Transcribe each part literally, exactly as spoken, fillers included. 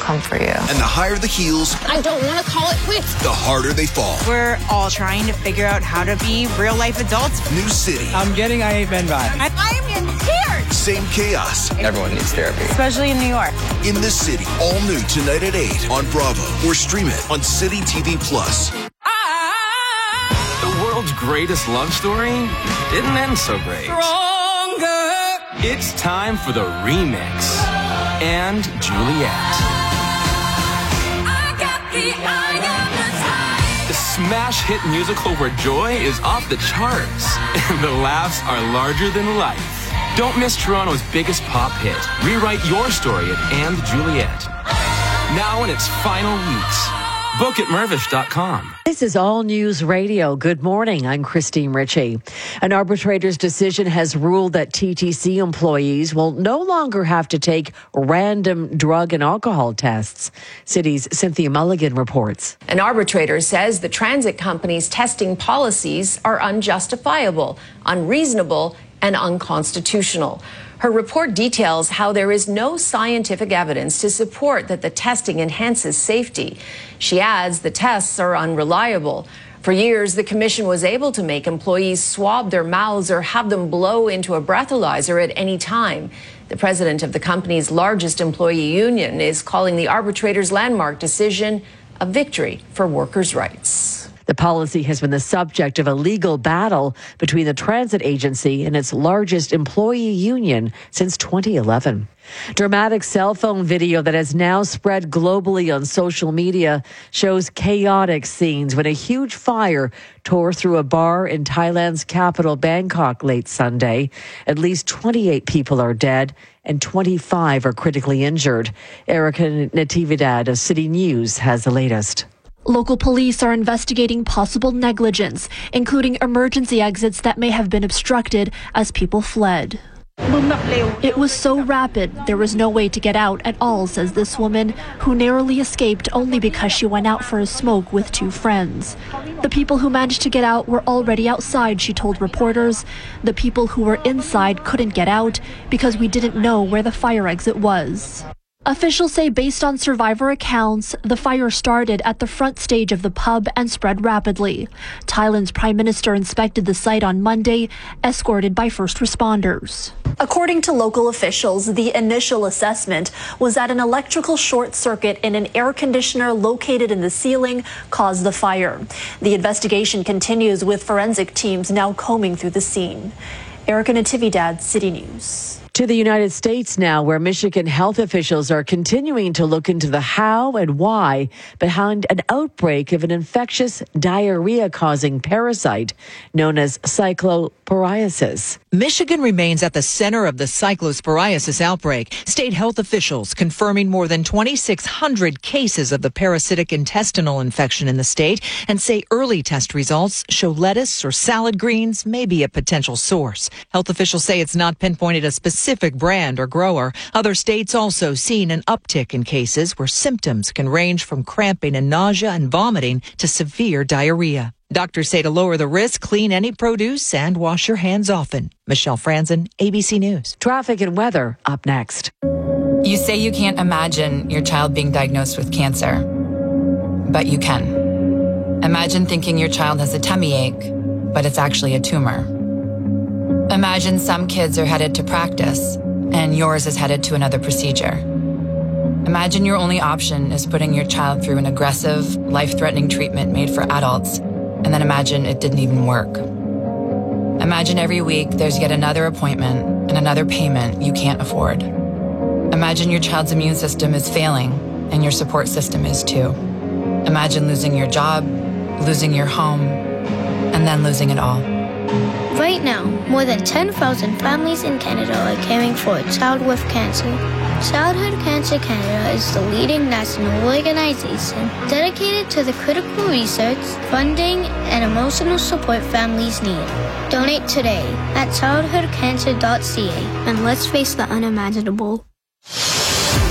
come for you. And the higher the heels, I don't want to call it quits. The harder they fall. We're all trying to figure out how to be real life adults. New city. I'm getting I Hate Men vibes. I'm in tears. Same chaos. Everyone needs therapy. Especially in New York. In the City. All new tonight at eight on Bravo. Or stream it on City T V Plus. The world's greatest love story didn't end so great. Stronger. It's time for the remix. And Juliet. I got the eye of the time. The smash hit musical where joy is off the charts and the laughs are larger than life. Don't miss Toronto's biggest pop hit. Rewrite your story at And Juliet. Now in its final weeks. Book at Mervish dot com. This is All News Radio. Good morning. I'm Christine Ritchie. An arbitrator's decision has ruled that T T C employees will no longer have to take random drug and alcohol tests. City's Cynthia Mulligan reports. An arbitrator says the transit company's testing policies are unjustifiable, unreasonable, and unconstitutional. Her report details how there is no scientific evidence to support that the testing enhances safety. She adds the tests are unreliable. For years, the commission was able to make employees swab their mouths or have them blow into a breathalyzer at any time. The president of the company's largest employee union is calling the arbitrator's landmark decision a victory for workers' rights. The policy has been the subject of a legal battle between the transit agency and its largest employee union since twenty eleven. Dramatic cell phone video that has now spread globally on social media shows chaotic scenes when a huge fire tore through a bar in Thailand's capital, Bangkok, late Sunday. At least twenty-eight people are dead and twenty-five are critically injured. Erica Natividad of City News has the latest. Local police are investigating possible negligence, including emergency exits that may have been obstructed as people fled. It was so rapid, there was no way to get out at all, says this woman, who narrowly escaped only because she went out for a smoke with two friends. The people who managed to get out were already outside, she told reporters. The people who were inside couldn't get out because we didn't know where the fire exit was. Officials say based on survivor accounts, the fire started at the front stage of the pub and spread rapidly. Thailand's prime minister inspected the site on Monday, escorted by first responders. According to local officials, the initial assessment was that an electrical short circuit in an air conditioner located in the ceiling caused the fire. The investigation continues with forensic teams now combing through the scene. Erica Natividad, City News. To the United States now, where Michigan health officials are continuing to look into the how and why behind an outbreak of an infectious diarrhea-causing parasite known as cyclosporiasis. Michigan remains at the center of the cyclosporiasis outbreak. State health officials confirming more than twenty-six hundred cases of the parasitic intestinal infection in the state and say early test results show lettuce or salad greens may be a potential source. Health officials say it's not pinpointed a specific specific brand or grower. Other states also seen an uptick in cases where symptoms can range from cramping and nausea and vomiting to severe diarrhea. Doctors say to lower the risk, clean any produce and wash your hands often. Michelle Franzen, A B C News. Traffic and weather up next. You say you can't imagine your child being diagnosed with cancer, but you can. Imagine thinking your child has a tummy ache, but it's actually a tumor. Imagine some kids are headed to practice and yours is headed to another procedure. Imagine your only option is putting your child through an aggressive, life-threatening treatment made for adults, and then imagine it didn't even work. Imagine every week there's yet another appointment and another payment you can't afford. Imagine your child's immune system is failing and your support system is too. Imagine losing your job, losing your home, and then losing it all. Right now, more than ten thousand families in Canada are caring for a child with cancer. Childhood Cancer Canada is the leading national organization dedicated to the critical research, funding, and emotional support families need. Donate today at childhood cancer dot c a and let's face the unimaginable.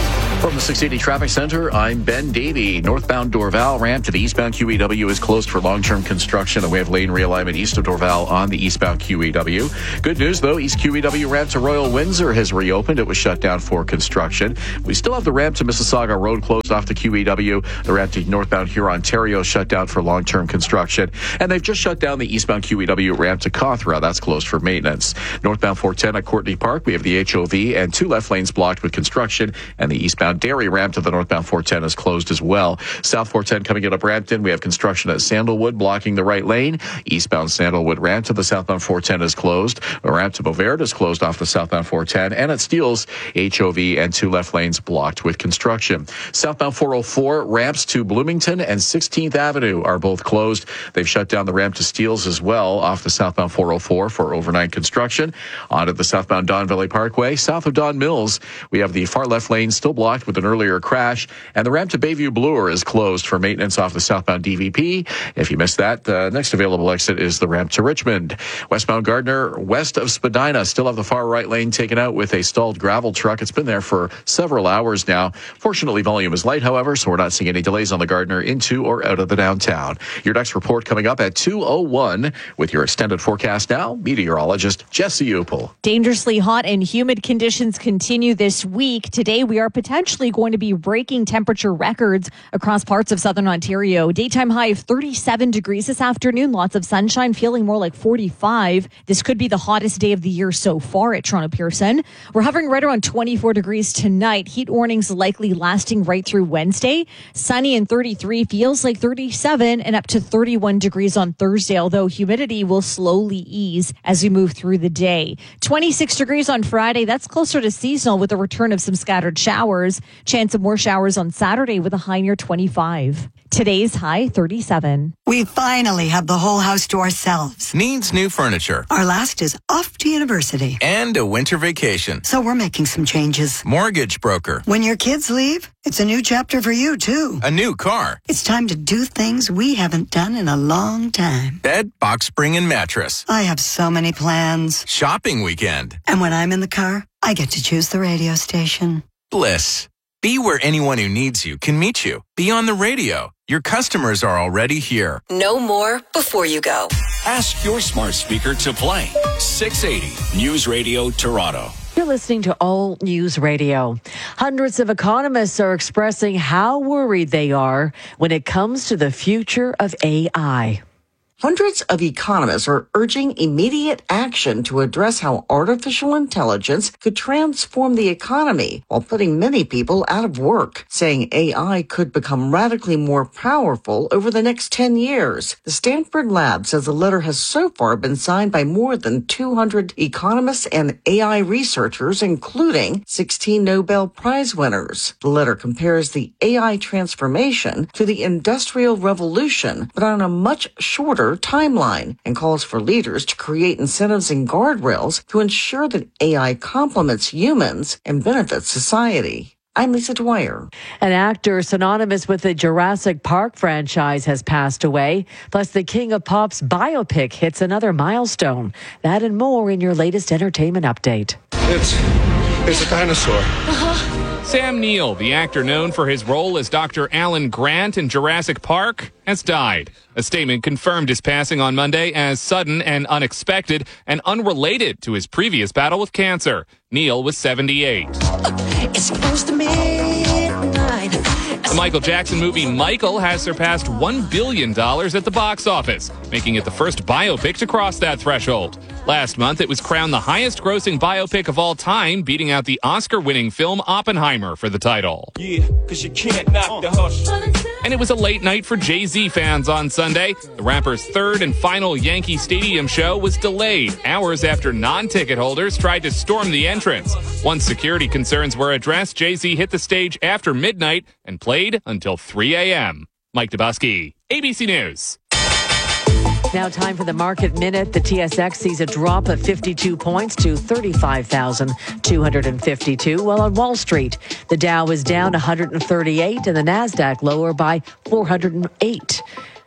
From the six eighty Traffic Center, I'm Ben Davey. Northbound Dorval ramp to the eastbound Q E W is closed for long-term construction. We have lane realignment east of Dorval on the eastbound Q E W. Good news, though, East Q E W ramp to Royal Windsor has reopened. It was shut down for construction. We still have the ramp to Mississauga Road closed off the Q E W. The ramp to northbound Huron-Ontario shut down for long-term construction. And they've just shut down the eastbound Q E W ramp to Cawthra. That's closed for maintenance. Northbound four ten at Courtney Park, we have the H O V and two left lanes blocked with construction. And the eastbound Derry ramp to the northbound four ten is closed as well. South four ten coming out of Brampton, we have construction at Sandalwood blocking the right lane. Eastbound Sandalwood ramp to the southbound four ten is closed. The ramp to Beauvert is closed off the southbound four ten. And at Steeles, H O V and two left lanes blocked with construction. Southbound four oh four ramps to Bloomington and sixteenth Avenue are both closed. They've shut down the ramp to Steeles as well off the southbound four oh four for overnight construction. Onto the southbound Don Valley Parkway. South of Don Mills, we have the far left lane still blocked with an earlier crash, and the ramp to Bayview Bloor is closed for maintenance off the southbound D V P. If you missed that, the next available exit is the ramp to Richmond. Westbound Gardner, west of Spadina, still have the far right lane taken out with a stalled gravel truck. It's been there for several hours now. Fortunately, volume is light, however, so we're not seeing any delays on the Gardner into or out of the downtown. Your next report coming up at two oh one with your extended forecast now, meteorologist Jesse Upel. Dangerously hot and humid conditions continue this week. Today, we are potentially going to be breaking temperature records across parts of southern Ontario. Daytime high of thirty-seven degrees this afternoon. Lots of sunshine, feeling more like forty-five. This could be the hottest day of the year so far at Toronto Pearson. We're hovering right around twenty-four degrees tonight. Heat warnings likely lasting right through Wednesday. Sunny and thirty-three, feels like thirty-seven and up to thirty-one degrees on Thursday, although humidity will slowly ease as we move through the day. twenty-six degrees on Friday. That's closer to seasonal with the return of some scattered showers. Chance of more showers on Saturday with a high near twenty-five. Today's high, thirty-seven. We finally have the whole house to ourselves. Needs new furniture. Our last is off to university. And a winter vacation. So we're making some changes. Mortgage broker. When your kids leave, it's a new chapter for you, too. A new car. It's time to do things we haven't done in a long time. Bed, box spring, and mattress. I have so many plans. Shopping weekend. And when I'm in the car, I get to choose the radio station. Bliss. Be where anyone who needs you can meet you. Be on the radio. Your customers are already here. Know more before you go. Ask your smart speaker to play six eighty News Radio Toronto. You're listening to All News Radio. Hundreds of economists are expressing how worried they are when it comes to the future of A I. Hundreds of economists are urging immediate action to address how artificial intelligence could transform the economy while putting many people out of work, saying A I could become radically more powerful over the next ten years. The Stanford Lab says the letter has so far been signed by more than two hundred economists and A I researchers, including sixteen Nobel Prize winners. The letter compares the A I transformation to the Industrial Revolution, but on a much shorter timeline, and calls for leaders to create incentives and guardrails to ensure that A I complements humans and benefits society. I'm Lisa Dwyer. An actor synonymous with the Jurassic Park franchise has passed away. Plus, the King of Pop's biopic hits another milestone. That and more in your latest entertainment update. It's, it's a dinosaur. Uh-huh. Sam Neill, the actor known for his role as Doctor Alan Grant in Jurassic Park, has died. A statement confirmed his passing on Monday as sudden and unexpected and unrelated to his previous battle with cancer. Neill was seventy-eight. It's close to midnight. The Michael Jackson movie Michael has surpassed one billion dollars at the box office, making it the first biopic to cross that threshold. Last month, it was crowned the highest-grossing biopic of all time, beating out the Oscar-winning film Oppenheimer for the title. Yeah, 'cause you can't knock the hush. And it was a late night for Jay-Z fans on Sunday. The rapper's third and final Yankee Stadium show was delayed hours after non-ticket holders tried to storm the entrance. Once security concerns were addressed, Jay-Z hit the stage after midnight and played until three a.m. Mike Dubusky, A B C News. Now time for the market minute. The T S X sees a drop of fifty-two points to thirty-five thousand two hundred fifty-two. While on Wall Street, the Dow is down one hundred thirty-eight and the NASDAQ lower by four hundred eight.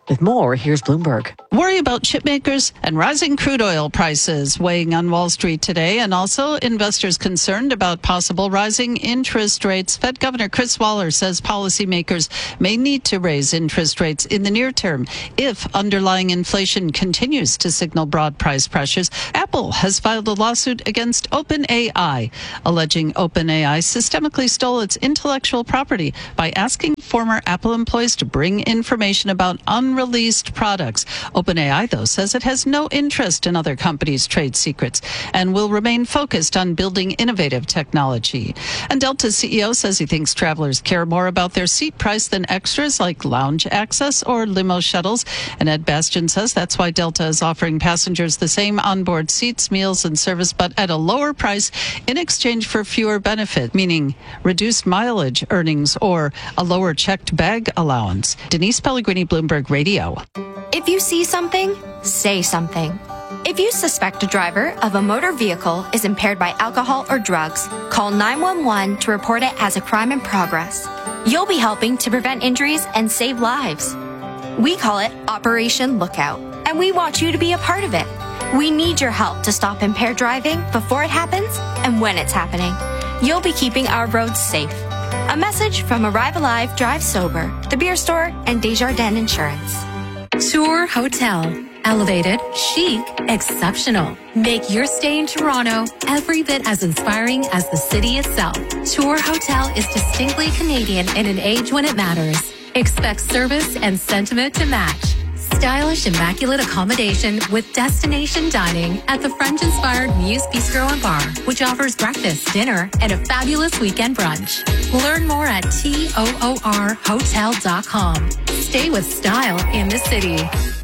With more, here's Bloomberg. Worry about chip makers and rising crude oil prices weighing on Wall Street today, and also investors concerned about possible rising interest rates. Fed Governor Chris Waller says policymakers may need to raise interest rates in the near term if underlying inflation continues to signal broad price pressures. Apple has filed a lawsuit against OpenAI, alleging OpenAI systemically stole its intellectual property by asking former Apple employees to bring information about unreleased products. OpenAI, though, says it has no interest in other companies' trade secrets and will remain focused on building innovative technology. And Delta's C E O says he thinks travelers care more about their seat price than extras like lounge access or limo shuttles. And Ed Bastian says that's why Delta is offering passengers the same onboard seats, meals, and service, but at a lower price in exchange for fewer benefit, meaning reduced mileage earnings or a lower checked bag allowance. Denise Pellegrini, Bloomberg Radio. If you see something, say something. If you suspect a driver of a motor vehicle is impaired by alcohol or drugs, call nine one one to report it as a crime in progress. You'll be helping to prevent injuries and save lives. We call it Operation Lookout, and we want you to be a part of it. We need your help to stop impaired driving before it happens and when it's happening. You'll be keeping our roads safe. A message from Arrive Alive, Drive Sober, The Beer Store, and Desjardins Insurance. Tour Hotel. Elevated, chic, exceptional. Make your stay in Toronto every bit as inspiring as the city itself. Tour Hotel is distinctly Canadian in an age when it matters. Expect service and sentiment to match. Stylish, immaculate accommodation with destination dining at the French-inspired Muse Bistro and Bar, which offers breakfast, dinner, and a fabulous weekend brunch. Learn more at toor hotel dot com. Stay with style in the city.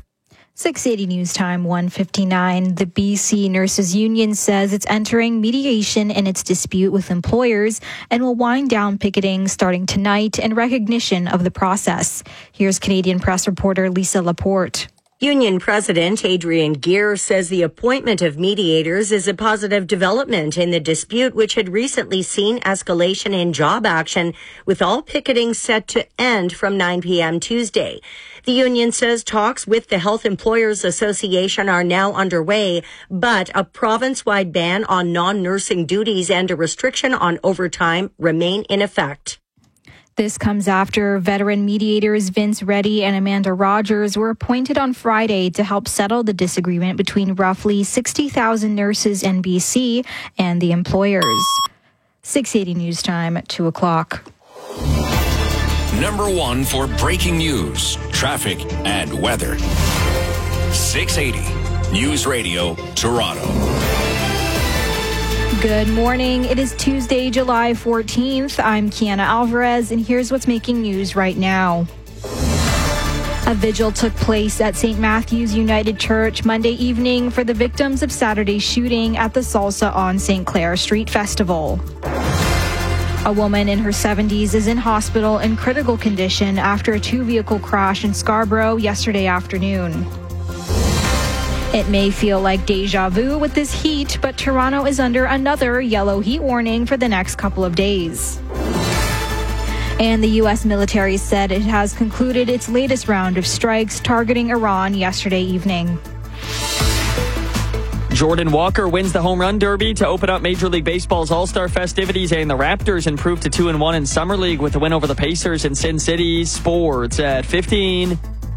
six eighty News Time, one fifty-nine. The B C Nurses Union says it's entering mediation in its dispute with employers and will wind down picketing starting tonight in recognition of the process. Here's Canadian Press reporter Lisa Laporte. Union President Adrian Gear says the appointment of mediators is a positive development in the dispute, which had recently seen escalation in job action, with all picketing set to end from nine p.m. Tuesday. The union says talks with the Health Employers Association are now underway, but a province-wide ban on non-nursing duties and a restriction on overtime remain in effect. This comes after veteran mediators Vince Reddy and Amanda Rogers were appointed on Friday to help settle the disagreement between roughly sixty thousand nurses in B C and the employers. six eighty News Time at two o'clock. Number one for breaking news, traffic, and weather. six eighty News Radio, Toronto. Good morning. It is Tuesday, July fourteenth. I'm Kiana Alvarez, and here's what's making news right now. A vigil took place at Saint Matthew's United Church Monday evening for the victims of Saturday's shooting at the Salsa on Saint Clair Street Festival. A woman in her seventies is in hospital in critical condition after a two-vehicle crash in Scarborough yesterday afternoon. It may feel like deja vu with this heat, but Toronto is under another yellow heat warning for the next couple of days. And the U S military said it has concluded its latest round of strikes targeting Iran yesterday evening. Jordan Walker wins the Home Run Derby to open up Major League Baseball's All-Star festivities, and the Raptors improved to two and one in Summer League with a win over the Pacers in Sin City. Sports at fifteen.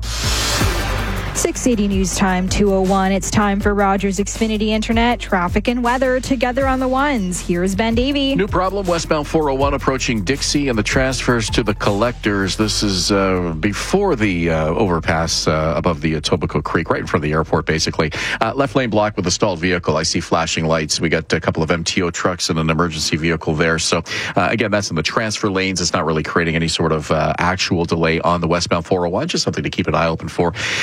six eighty News Time, two oh one. It's time for Rogers Xfinity Internet, traffic and weather together on the ones. Here's Ben Davey. New problem, westbound four oh one approaching Dixie and the transfers to the collectors. This is uh, before the uh, overpass uh, above the Etobicoke Creek, right in front of the airport, basically. Uh, left lane blocked with a stalled vehicle. I see flashing lights. We got a couple of M T O trucks and an emergency vehicle there. So, uh, again, that's in the transfer lanes. It's not really creating any sort of uh, actual delay on the westbound four oh one, just something to keep an eye open for. We do have heavy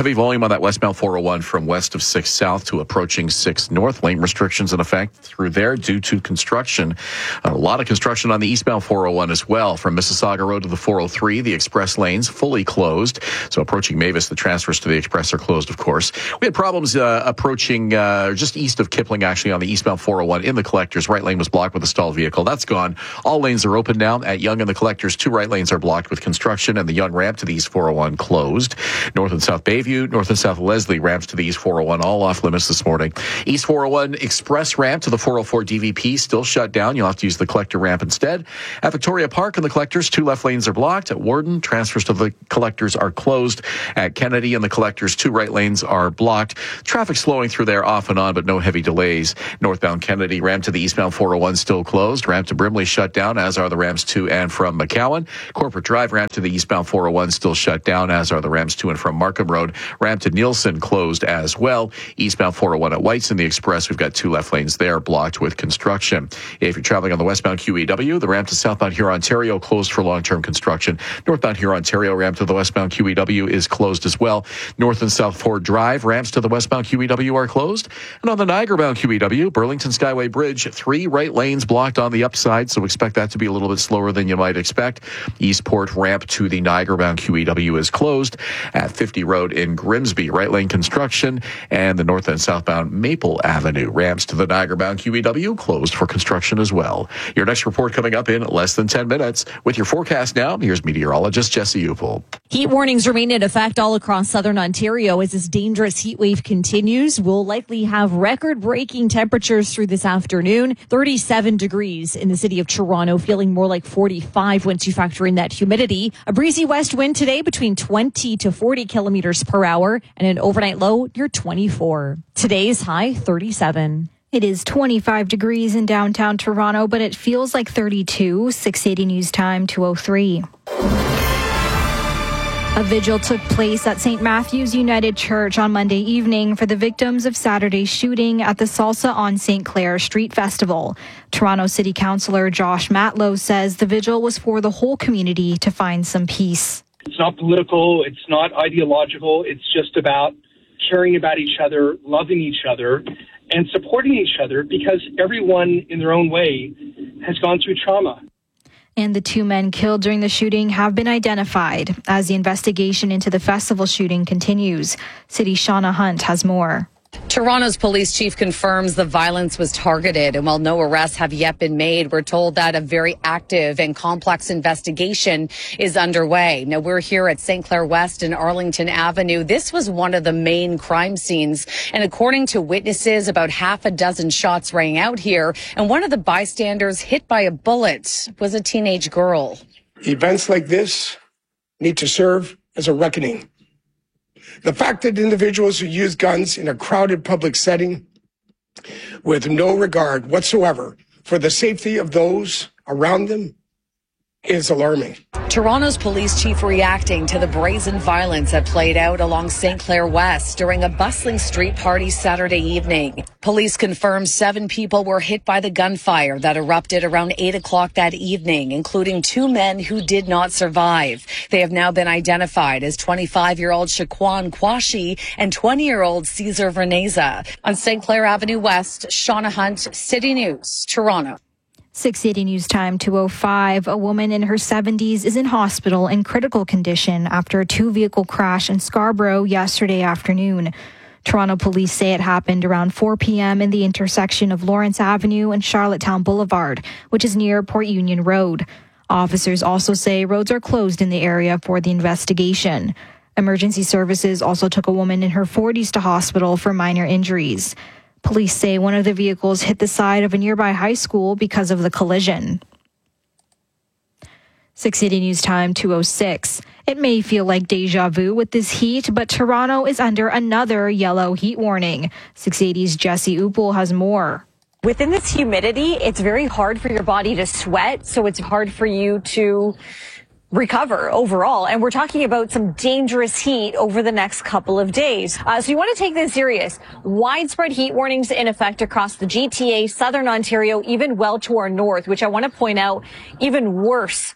heavy volume on that westbound four oh one from west of six South to approaching six North. Lane restrictions in effect through there due to construction. A lot of construction on the eastbound four oh one as well. From Mississauga Road to the four oh three, the express lanes fully closed. So approaching Mavis, the transfers to the express are closed, of course. We had problems uh, approaching uh, just east of Kipling, actually, on the eastbound four oh one in the collectors. Right lane was blocked with a stalled vehicle. That's gone. All lanes are open now. At Yonge and the collectors, two right lanes are blocked with construction, and the Yonge ramp to the east four oh one closed. North and South Bayview, North and South Leslie ramps to the east four oh one, all off limits this morning. East four oh one express ramp to the four oh four D V P still shut down. You'll have to use the collector ramp instead. At Victoria Park and the collectors, two left lanes are blocked. At Warden, transfers to the collectors are closed. At Kennedy and the collectors, two right lanes are blocked. Traffic slowing through there off and on, but no heavy delays. Northbound Kennedy, ramp to the eastbound four oh one still closed. Ramp to Brimley shut down, as are the ramps to and from McCowan. Corporate Drive ramp to the eastbound four oh one still shut down, as are the ramps to and from Markham Road. Ramp to Nielsen closed as well. Eastbound four oh one at Whites in the Express, we've got two left lanes there blocked with construction. If you're traveling on the westbound Q E W, the ramp to southbound Huron, Ontario closed for long-term construction. Northbound Huron, Ontario ramp to the westbound Q E W is closed as well. North and South Ford Drive ramps to the westbound Q E W are closed. And on the Niagara-bound Q E W, Burlington Skyway Bridge, three right lanes blocked on the upside, so expect that to be a little bit slower than you might expect. Eastport ramp to the Niagara-bound Q E W is closed. At fifty Road in Grimsby, right lane construction, and the north and southbound Maple Avenue ramps to the Niagara-bound Q E W closed for construction as well. Your next report coming up in less than ten minutes. With your forecast now, here's meteorologist Jesse Upel. Heat warnings remain in effect all across southern Ontario as this dangerous heat wave continues. We'll likely have record-breaking temperatures through this afternoon. thirty-seven degrees in the city of Toronto, feeling more like forty-five once you factor in that humidity. A breezy west wind today between twenty to forty kilometers per hour and an overnight low near twenty-four. Today's high, thirty-seven. It is twenty-five degrees in downtown Toronto, but it feels like thirty-two. six eighty News Time, two oh three. A vigil took place at Saint Matthew's United Church on Monday evening for the victims of Saturday's shooting at the Salsa on Saint Clair Street Festival. Toronto City Councillor Josh Matlow says the vigil was for the whole community to find some peace. It's not political. It's not ideological. It's just about caring about each other, loving each other, and supporting each other because everyone in their own way has gone through trauma. And the two men killed during the shooting have been identified as the investigation into the festival shooting continues. City Shauna Hunt has more. Toronto's police chief confirms the violence was targeted, and while no arrests have yet been made, we're told that a very active and complex investigation is underway. Now, we're here at Saint Clair West and Arlington Avenue. This was one of the main crime scenes, and according to witnesses, about half a dozen shots rang out here, and one of the bystanders hit by a bullet was a teenage girl. Events like this need to serve as a reckoning. The fact that individuals who use guns in a crowded public setting with no regard whatsoever for the safety of those around them is alarming. Toronto's police chief reacting to the brazen violence that played out along Saint Clair West during a bustling street party Saturday evening. Police confirmed seven people were hit by the gunfire that erupted around eight o'clock that evening, including two men who did not survive. They have now been identified as twenty-five-year-old Shaquan Kwashi and twenty-year-old Cesar Verneza. On Saint Clair Avenue West, Shauna Hunt, City News, Toronto. six eighty News Time, two oh five. A woman in her seventies is in hospital in critical condition after a two-vehicle crash in Scarborough yesterday afternoon. Toronto police say it happened around four p.m. in the intersection of Lawrence Avenue and Charlottetown Boulevard, which is near Port Union Road. Officers also say roads are closed in the area for the investigation. Emergency services also took a woman in her forties to hospital for minor injuries. Police say one of the vehicles hit the side of a nearby high school because of the collision. six eighty News Time, two oh six. It may feel like deja vu with this heat, but Toronto is under another yellow heat warning. six eighty's Jesse Upel has more. Within this humidity, it's very hard for your body to sweat, so it's hard for you to recover overall. And we're talking about some dangerous heat over the next couple of days. Uh, so you want to take this serious. Widespread heat warnings in effect across the G T A, Southern Ontario, even well to our north, which I want to point out, even worse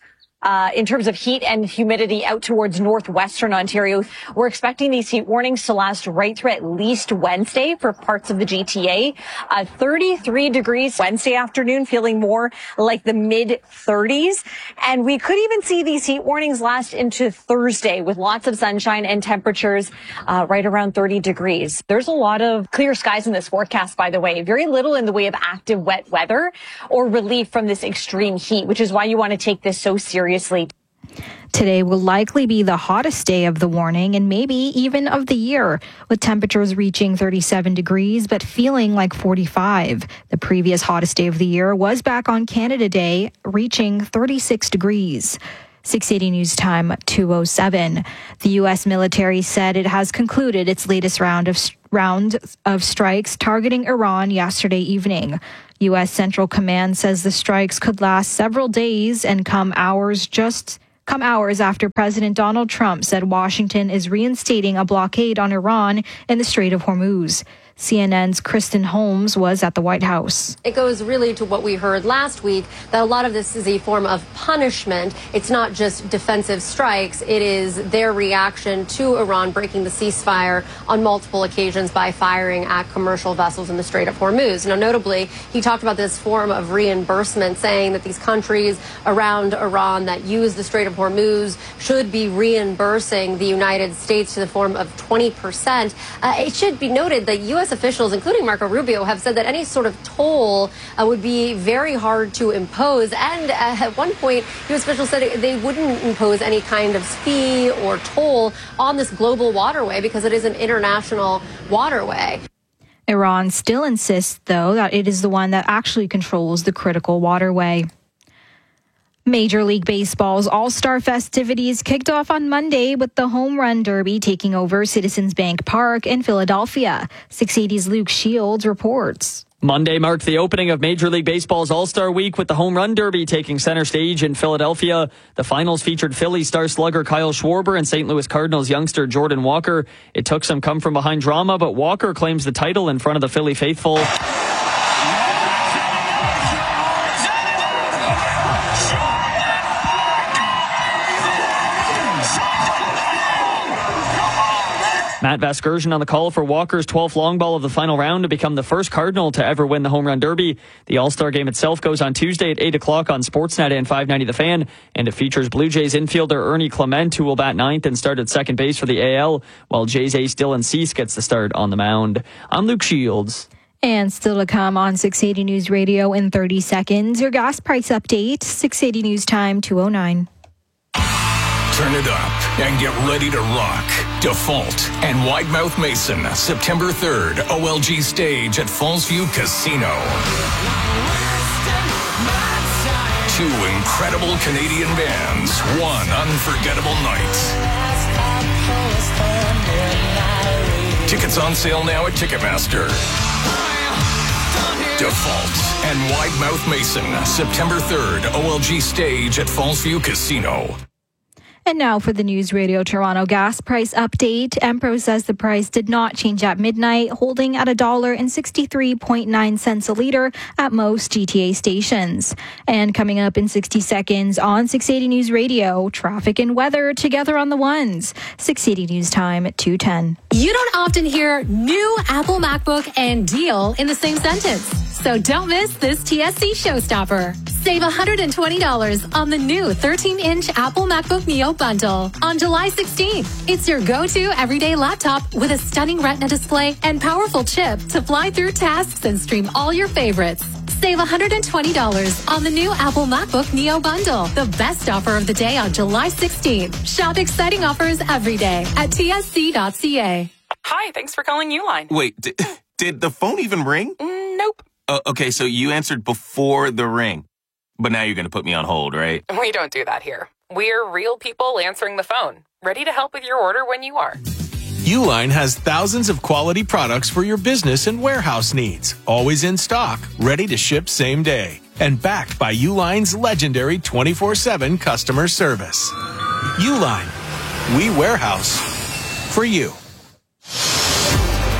Uh, in terms of heat and humidity out towards northwestern Ontario, we're expecting these heat warnings to last right through at least Wednesday for parts of the G T A. Uh, thirty-three degrees Wednesday afternoon, feeling more like the mid thirties. And we could even see these heat warnings last into Thursday with lots of sunshine and temperatures uh, right around thirty degrees. There's a lot of clear skies in this forecast, by the way. Very little in the way of active wet weather or relief from this extreme heat, which is why you want to take this so seriously. Today will likely be the hottest day of the warning and maybe even of the year, with temperatures reaching thirty-seven degrees but feeling like forty-five. The previous hottest day of the year was back on Canada Day, reaching thirty-six degrees. six eighty News Time, two oh seven. The U S military said it has concluded its latest round of round of strikes targeting Iran yesterday evening. U S Central Command says the strikes could last several days and come hours just come hours after President Donald Trump said Washington is reinstating a blockade on Iran in the Strait of Hormuz. C N N's Kristen Holmes was at the White House. It goes really to what we heard last week, that a lot of this is a form of punishment. It's not just defensive strikes. It is their reaction to Iran breaking the ceasefire on multiple occasions by firing at commercial vessels in the Strait of Hormuz. Now, notably, he talked about this form of reimbursement, saying that these countries around Iran that use the Strait of Hormuz should be reimbursing the United States to the form of twenty percent. Uh, it should be noted that U S officials, including Marco Rubio, have said that any sort of toll uh, would be very hard to impose. And uh, at one point, U S officials said they wouldn't impose any kind of fee or toll on this global waterway because it is an international waterway. Iran still insists, though, that it is the one that actually controls the critical waterway. Major League Baseball's All-Star festivities kicked off on Monday with the Home Run Derby taking over Citizens Bank Park in Philadelphia. six eighty's Luke Shields reports. Monday marked the opening of Major League Baseball's All-Star Week with the Home Run Derby taking center stage in Philadelphia. The finals featured Philly star slugger Kyle Schwarber and Saint Louis Cardinals youngster Jordan Walker. It took some come-from-behind drama, but Walker claims the title in front of the Philly faithful. Matt Vasgersian on the call for Walker's twelfth long ball of the final round to become the first Cardinal to ever win the Home Run Derby. The All-Star game itself goes on Tuesday at eight o'clock on Sportsnet and five ninety The Fan, and it features Blue Jays infielder Ernie Clement, who will bat ninth and start at second base for the A L, while Jays ace Dylan Cease gets the start on the mound. I'm Luke Shields. And still to come on six eighty News Radio in thirty seconds, your gas price update, six eighty News Time, two oh nine. Turn it up and get ready to rock. Default and Widemouth Mason, September third, O L G stage at Fallsview Casino. Two incredible Canadian bands, one unforgettable night. Tickets on sale now at Ticketmaster. Default and Widemouth Mason, September third, O L G stage at Fallsview Casino. And now for the News Radio Toronto gas price update. Empro says the price did not change at midnight, holding at one dollar and sixty-three point nine cents a litre at most G T A stations. And coming up in sixty seconds on six eighty News Radio, traffic and weather together on the ones. six eighty News Time at two ten. You don't often hear new Apple MacBook and deal in the same sentence. So don't miss this T S C showstopper. Save one hundred twenty dollars on the new thirteen inch Apple MacBook Neo bundle on July sixteenth. It's your go-to everyday laptop with a stunning Retina display and powerful chip to fly through tasks and stream all your favorites. Save one hundred twenty dollars on the new Apple MacBook Neo bundle. The best offer of the day on July sixteenth. Shop exciting offers every day at T S C dot C A. Hi, thanks for calling Uline. Wait, did, did the phone even ring? Mm, nope. Uh, okay, so you answered before the ring. But now you're going to put me on hold, right? We don't do that here. We're real people answering the phone, ready to help with your order when you are. Uline has thousands of quality products for your business and warehouse needs. Always in stock, ready to ship same day. And backed by Uline's legendary twenty-four seven customer service. Uline, we warehouse for you. six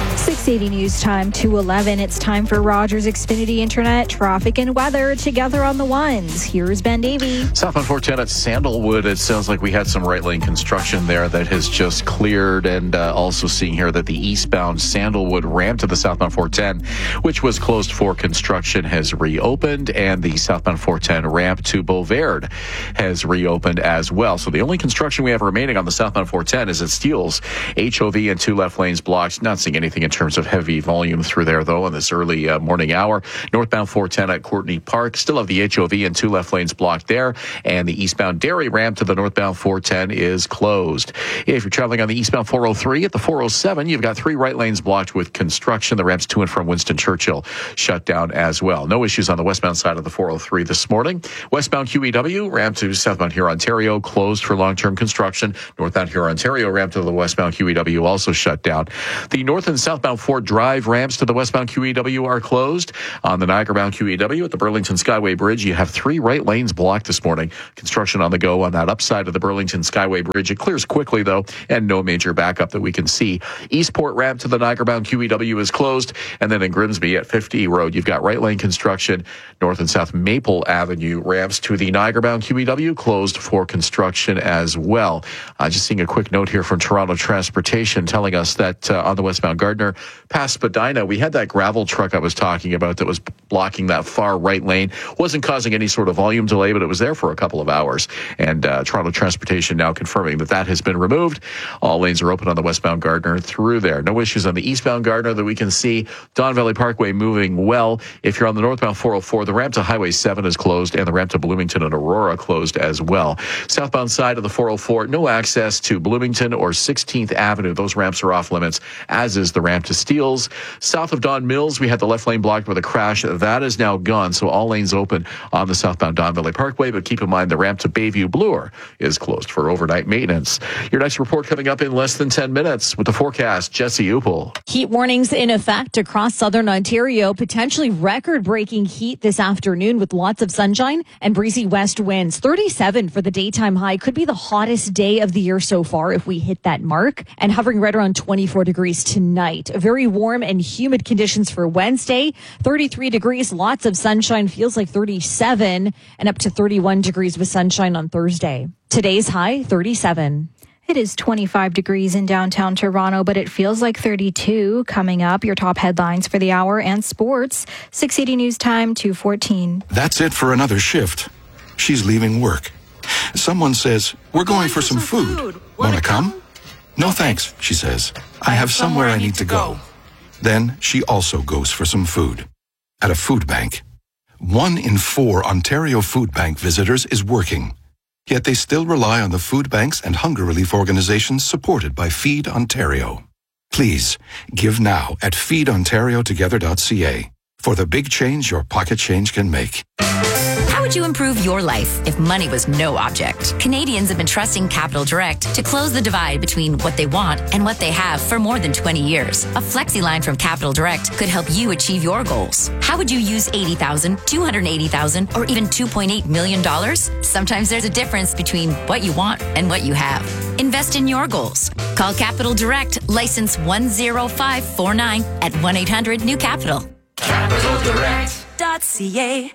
six eighty News Time, two eleven. It's time for Rogers Xfinity Internet, traffic and weather together on the ones. Here's Ben Davey. Southbound four ten at Sandalwood. It sounds like we had some right lane construction there that has just cleared. And uh, also seeing here that the eastbound Sandalwood ramp to the southbound four ten, which was closed for construction, has reopened. And the southbound four ten ramp to Beauverde has reopened as well. So the only construction we have remaining on the southbound four ten is at Steeles. H O V and two left lanes blocked. Not seeing anything in terms of heavy volume through there, though, in this early uh, morning hour. Northbound four ten at Courtney Park. Still have the H O V and two left lanes blocked there. And the eastbound Derry ramp to the northbound four ten is closed. If you're traveling on the eastbound four oh three at the four oh seven, you've got three right lanes blocked with construction. The ramps to and from Winston Churchill shut down as well. No issues on the westbound side of the four oh three this morning. Westbound Q E W ramp to southbound Huron, Ontario closed for long-term construction. Northbound Huron, Ontario ramp to the westbound Q E W also shut down. The north and southbound Ford Drive ramps to the westbound Q E W are closed. On the Niagara-bound Q E W at the Burlington Skyway Bridge, you have three right lanes blocked this morning. Construction on the go on that upside of the Burlington Skyway Bridge. It clears quickly, though, and no major backup that we can see. Eastport ramp to the Niagara-bound Q E W is closed. And then in Grimsby at fifty Road, you've got right lane construction. North and South Maple Avenue ramps to the Niagara-bound Q E W closed for construction as well. Uh, just seeing a quick note here from Toronto Transportation telling us that uh, on the westbound Gardner past Spadina, we had that gravel truck I was talking about that was blocking that far right lane. Wasn't causing any sort of volume delay, but it was there for a couple of hours. And uh, Toronto Transportation now confirming that that has been removed. All lanes are open on the westbound Gardner through there. No issues on the eastbound Gardner that we can see. Don Valley Parkway moving well. If you're on the northbound four oh four, the ramp to Highway seven is closed and the ramp to Bloomington and Aurora closed as well. Southbound side of the four oh four, no access to Bloomington or sixteenth Avenue. Those ramps are off limits, as is the ramp to Steeles. South of Don Mills, we had the left lane blocked with a crash. That is now gone, so all lanes open on the southbound Don Valley Parkway, but keep in mind the ramp to Bayview Bloor is closed for overnight maintenance. Your next report coming up in less than ten minutes with the forecast. Jesse Upel. Heat warnings in effect across southern Ontario. Potentially record-breaking heat this afternoon with lots of sunshine and breezy west winds. thirty-seven for the daytime high. Could be the hottest day of the year so far if we hit that mark. And hovering right around twenty-four degrees tonight. Very warm and humid conditions for Wednesday. thirty-three degrees, lots of sunshine. Feels like thirty-seven and up to thirty-one degrees with sunshine on Thursday. Today's high, thirty-seven. It is twenty-five degrees in downtown Toronto, but it feels like thirty-two. Coming up, your top headlines for the hour and sports. six eighty News Time, two fourteen. That's it for another shift. She's leaving work. Someone says, we're going, going for, for some, some food. food. Want to come? come? No thanks, she says. I have somewhere I need to go. Then she also goes for some food. At a food bank. One in four Ontario Food Bank visitors is working. Yet they still rely on the food banks and hunger relief organizations supported by Feed Ontario. Please, give now at feed ontario together dot c a for the big change your pocket change can make. How would you improve your life if money was no object? Canadians have been trusting Capital Direct to close the divide between what they want and what they have for more than twenty years. A flexi line from Capital Direct could help you achieve your goals. How would you use eighty thousand dollars, two hundred eighty thousand dollars, or even two point eight million dollars? Sometimes there's a difference between what you want and what you have. Invest in your goals. Call Capital Direct, license one zero five four nine at one eight hundred new capital. capital direct dot c a.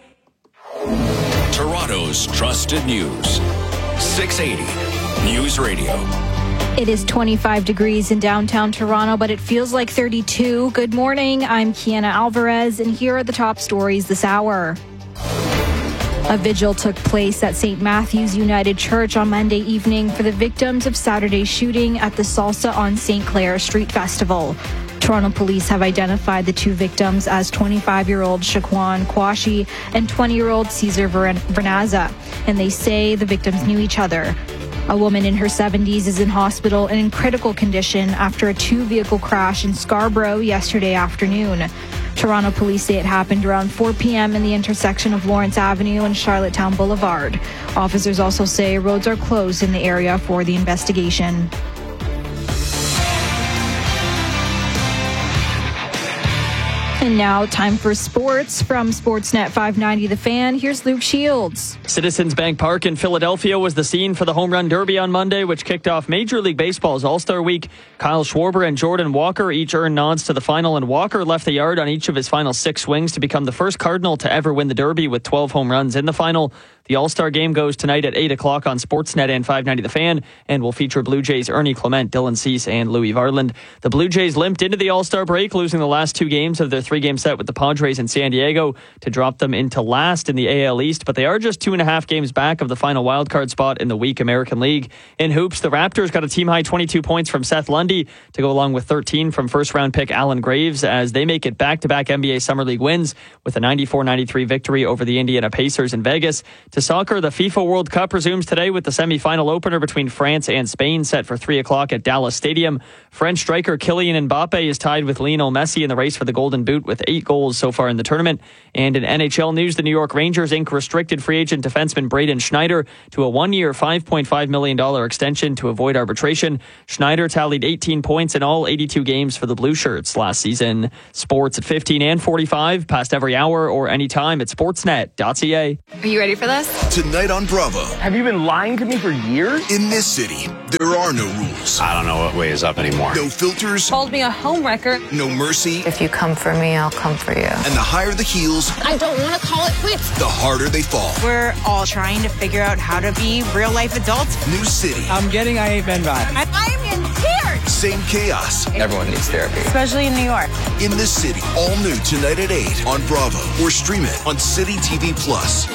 Toronto's trusted news. six eighty News Radio. It is twenty-five degrees in downtown Toronto, but it feels like thirty-two. Good morning. I'm Kiana Alvarez, and here are the top stories this hour. A vigil took place at Saint Matthew's United Church on Monday evening for the victims of Saturday's shooting at the Salsa on Saint Clair Street Festival. Toronto police have identified the two victims as twenty-five-year-old Shaquan Kwashi and twenty-year-old Cesar Vernaza, and they say the victims knew each other. A woman in her seventies is in hospital and in critical condition after a two-vehicle crash in Scarborough yesterday afternoon. Toronto police say it happened around four p.m. in the intersection of Lawrence Avenue and Charlottetown Boulevard. Officers also say roads are closed in the area for the investigation. And now, time for sports from Sportsnet five ninety The Fan. Here's Luke Shields. Citizens Bank Park in Philadelphia was the scene for the Home Run Derby on Monday, which kicked off Major League Baseball's All-Star Week. Kyle Schwarber and Jordan Walker each earned nods to the final, and Walker left the yard on each of his final six swings to become the first Cardinal to ever win the Derby with twelve home runs in the final. The All-Star game goes tonight at eight o'clock on Sportsnet and five ninety The Fan and will feature Blue Jays' Ernie Clement, Dylan Cease, and Louis Varland. The Blue Jays limped into the All-Star break, losing the last two games of their three-game set with the Padres in San Diego to drop them into last in the A L East, but they are just two and a half games back of the final wildcard spot in the weak American League. In hoops, the Raptors got a team-high twenty-two points from Seth Lundy to go along with thirteen from first-round pick Alan Graves as they make it back-to-back N B A Summer League wins with a ninety-four ninety-three victory over the Indiana Pacers in Vegas. To soccer, the FIFA World Cup resumes today with the semi-final opener between France and Spain set for three o'clock at Dallas Stadium. French striker Kylian Mbappe is tied with Lionel Messi in the race for the Golden Boot with eight goals so far in the tournament. And in N H L news, the New York Rangers ink restricted free agent defenseman Braden Schneider to a one-year, five point five million dollars extension to avoid arbitration. Schneider tallied eighteen points in all eighty-two games for the Blue Shirts last season. Sports at fifteen and forty-five, past every hour or anytime at sportsnet dot c a. Are you ready for this? Tonight on Bravo. Have you been lying to me for years? In this city, there are no rules. I don't know what way is up anymore. No filters. Called me a homewrecker. No mercy. If you come for me, I'll come for you. And the higher the heels, I don't want to call it quits. the harder they fall. We're all trying to figure out how to be real life adults. New city. I'm getting I Ain't Been Vibe. I, I'm in tears. Same chaos. Everyone needs therapy. Especially in New York. In this city. All new tonight at eight on Bravo. Or stream it on City T V Plus.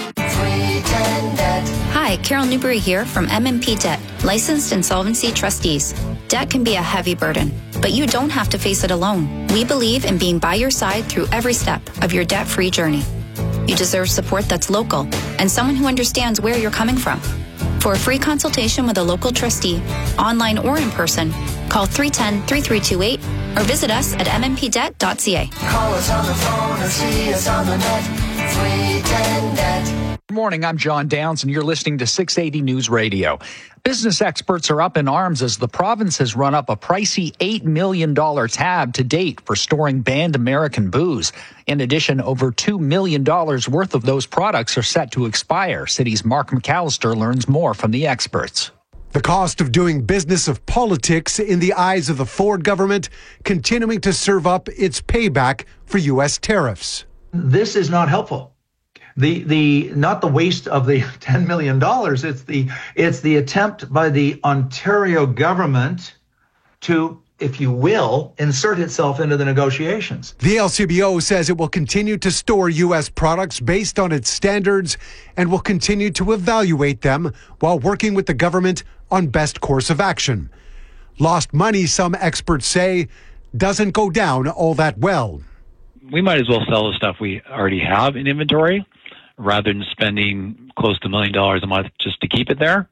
Hi, Carol Newberry here from M M P Debt, licensed insolvency trustees. Debt can be a heavy burden, but you don't have to face it alone. We believe in being by your side through every step of your debt-free journey. You deserve support that's local and someone who understands where you're coming from. For a free consultation with a local trustee, online or in person, call three one zero, three three two eight or visit us at m m p debt dot c a. Call us on the phone or see us on the net. three ten net. Good morning, I'm John Downs, and you're listening to six eighty News Radio. Business experts are up in arms as the province has run up a pricey eight million dollars tab to date for storing banned American booze. In addition, over two million dollars worth of those products are set to expire. City's Mark McAllister learns more from the experts. The cost of doing business of politics in the eyes of the Ford government continuing to serve up its payback for U S tariffs. This is not helpful. The the not the waste of the ten million dollars, it's the it's the attempt by the Ontario government to, if you will, insert itself into the negotiations. The L C B O says it will continue to store U S products based on its standards and will continue to evaluate them while working with the government on best course of action. Lost money, some experts say, doesn't go down all that well. We might as well sell the stuff we already have in inventory rather than spending close to a million dollars a month just to keep it there.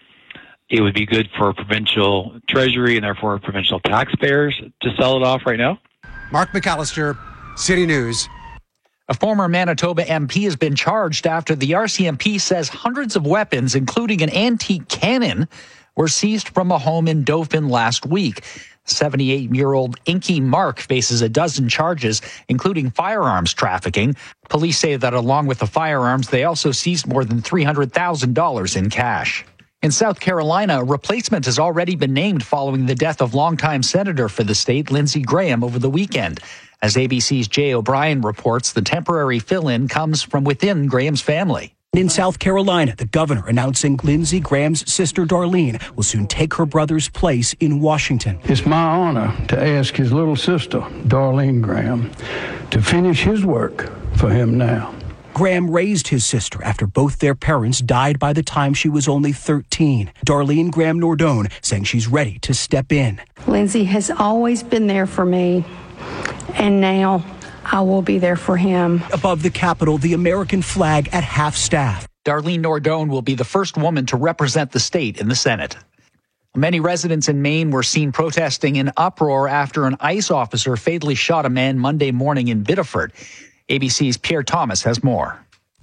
It would be good for provincial treasury and therefore provincial taxpayers to sell it off right now. Mark McAllister, City News. A former Manitoba M P has been charged after the R C M P says hundreds of weapons, including an antique cannon, were seized from a home in Dauphin last week. seventy-eight-year-old Inky Mark faces a dozen charges, including firearms trafficking. Police say that along with the firearms, they also seized more than three hundred thousand dollars in cash. In South Carolina, a replacement has already been named following the death of longtime senator for the state, Lindsey Graham, over the weekend. As A B C's Jay O'Brien reports, the temporary fill-in comes from within Graham's family. In South Carolina, the governor announcing Lindsey Graham's sister Darlene will soon take her brother's place in Washington. It's my honor to ask his little sister, Darlene Graham, to finish his work for him now. Graham raised his sister after both their parents died by the time she was only thirteen. Darlene Graham Nordone saying she's ready to step in. Lindsey has always been there for me, and now I will be there for him. Above the Capitol, the American flag at half-staff. Darlene Nordone will be the first woman to represent the state in the Senate. Many residents in Maine were seen protesting in uproar after an ICE officer fatally shot a man Monday morning in Biddeford. A B C's Pierre Thomas has more.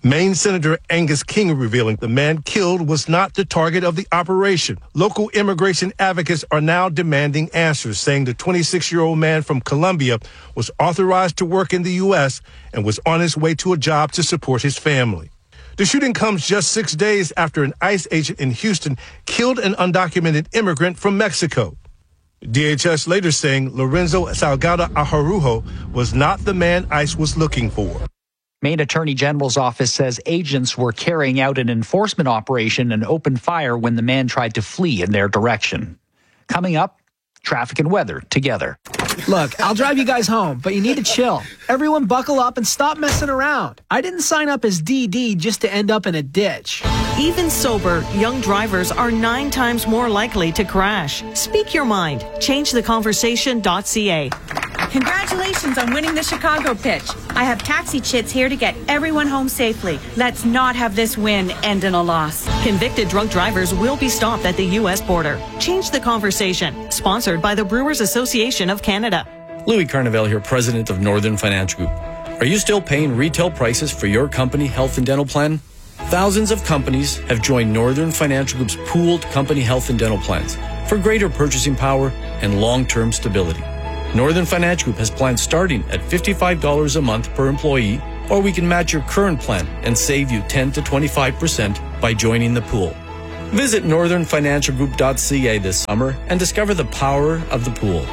Maine Senator Angus King revealing the man killed was not the target of the operation. Local immigration advocates are now demanding answers, saying the twenty-six-year-old man from Colombia was authorized to work in the U S and was on his way to a job to support his family. The shooting comes just six days after an ICE agent in Houston killed an undocumented immigrant from Mexico. D H S later saying Lorenzo Salgado Ajarujo was not the man ICE was looking for. Maine Attorney General's office says agents were carrying out an enforcement operation and opened fire when the man tried to flee in their direction. Coming up, traffic and weather together. Look, I'll drive you guys home, but you need to chill. Everyone buckle up and stop messing around. I didn't sign up as D D just to end up in a ditch. Even sober, young drivers are nine times more likely to crash. Speak your mind. Change the conversation dot c a. Congratulations on winning the Chicago pitch. I have taxi chits here to get everyone home safely. Let's not have this win end in a loss. Convicted drunk drivers will be stopped at the U S border. Change the conversation. Sponsored by the Brewers Association of Canada. Louis Carnevale here, president of Northern Financial Group. Are you still paying retail prices for your company health and dental plan? Thousands of companies have joined Northern Financial Group's pooled company health and dental plans for greater purchasing power and long-term stability. Northern Financial Group has plans starting at fifty-five dollars a month per employee, or we can match your current plan and save you ten to twenty-five percent by joining the pool. Visit northern financial group dot c a this summer and discover the power of the pool.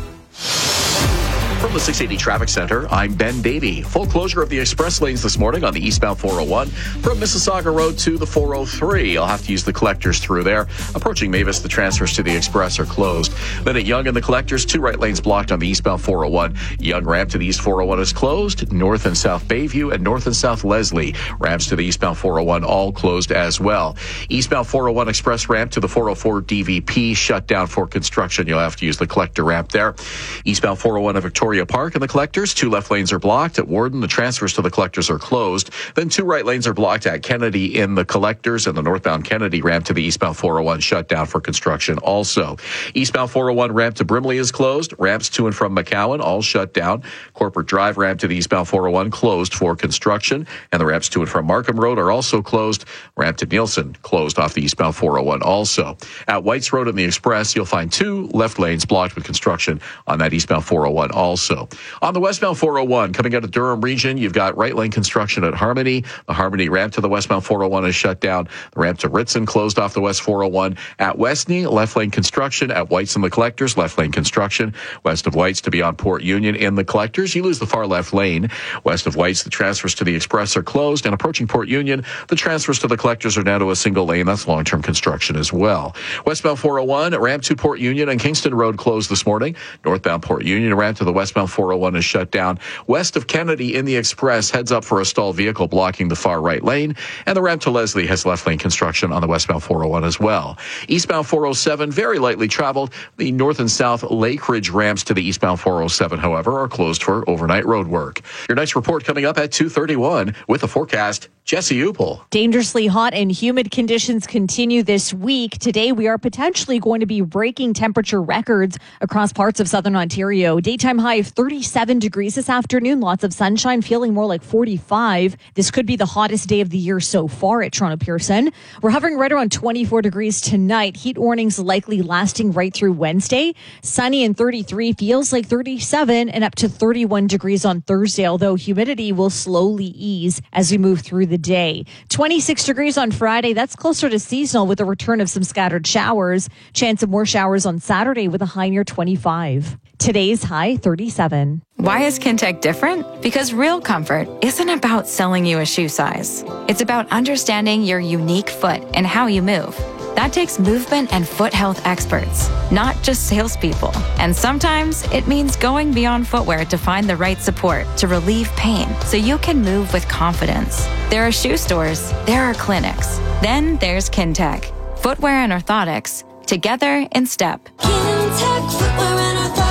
From the six eighty Traffic Center, I'm Ben Davey. Full closure of the express lanes this morning on the eastbound four oh one from Mississauga Road to the four oh three. I'll have to use the collectors through there. Approaching Mavis, the transfers to the express are closed. Then at Yonge and the collectors, two right lanes blocked on the eastbound four oh one. Yonge ramp to the east four oh one is closed. North and South Bayview and North and South Leslie ramps to the eastbound four oh one all closed as well. Eastbound four oh one express ramp to the four oh four D V P shut down for construction. You'll have to use the collector ramp there. Eastbound four oh one at Victoria Park and the collectors, two left lanes are blocked. At Warden, the transfers to the collectors are closed. Then two right lanes are blocked at Kennedy in the collectors, and the northbound Kennedy ramp to the eastbound four oh one shut down for construction also. Eastbound four oh one ramp to Brimley is closed. Ramps to and from McCowan all shut down. Corporate Drive ramp to the eastbound four oh one closed for construction, and the ramps to and from Markham Road are also closed. Ramp to Nielsen closed off the eastbound four oh one also. At Whites Road and the Express, you'll find two left lanes blocked with construction on that eastbound four oh one also. On the westbound four oh one, coming out of Durham region, you've got right lane construction at Harmony. The Harmony ramp to the westbound four oh one is shut down. The ramp to Ritson closed off the west four oh one. At Westney, left lane construction. At Whites and the Collectors, left lane construction. West of Whites to beyond Port Union in the Collectors, you lose the far left lane. West of Whites, the transfers to the Express are closed. And approaching Port Union, the transfers to the Collectors are down to a single lane. That's long-term construction as well. Westbound four oh one, ramp to Port Union and Kingston Road closed this morning. Northbound Port Union ramp to the westbound four oh one is shut down. West of Kennedy in the Express heads up for a stalled vehicle blocking the far right lane, and the ramp to Leslie has left lane construction on the westbound four oh one as well. Eastbound four oh seven, very lightly traveled. The north and south Lake Ridge ramps to the eastbound four oh seven, however, are closed for overnight road work. Your next report coming up at two thirty-one with the forecast. Jesse Upel. Dangerously hot and humid conditions continue this week. Today, we are potentially going to be breaking temperature records across parts of southern Ontario. Daytime high of thirty-seven degrees this afternoon. Lots of sunshine, feeling more like forty-five. This could be the hottest day of the year so far at Toronto Pearson. We're hovering right around twenty-four degrees tonight. Heat warnings likely lasting right through Wednesday. Sunny and thirty-three, feels like thirty-seven and up to thirty-one degrees on Thursday, although humidity will slowly ease as we move through the day. twenty-six degrees on Friday. That's closer to seasonal with a return of some scattered showers. Chance of more showers on Saturday with a high near twenty-five. Today's high thirty-seven. Why is Kintec different? Because real comfort isn't about selling you a shoe size. It's about understanding your unique foot and how you move. That takes movement and foot health experts, not just salespeople. And sometimes it means going beyond footwear to find the right support to relieve pain so you can move with confidence. There are shoe stores, there are clinics. Then there's Kintec. Footwear and orthotics, together in step. Kintec Footwear and Orthotics.